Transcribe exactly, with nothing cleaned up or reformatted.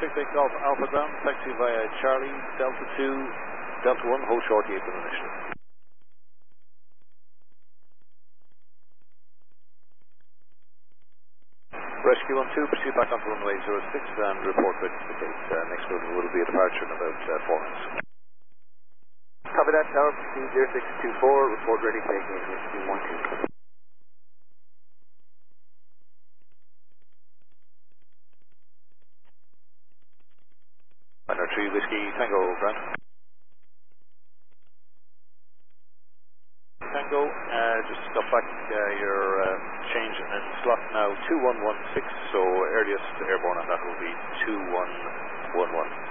Victor Golf Alpha ground, taxi via Charlie, Delta two, Delta one, hold short April initially. Rescue one two, proceed back onto runway zero six and report ready to vacate. Uh, next movement will be a departure in about uh, four minutes. Copy that, tower, proceed zero six two four, report ready to vacate, rescue one two. Minor three Whiskey Tango, ground. Tango, uh, just got back uh, your uh, change and then slot now two one one six, so earliest airborne on that will be two one one one.